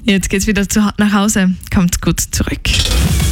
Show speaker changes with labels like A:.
A: Jetzt geht's wieder nach Hause. Kommt gut zurück.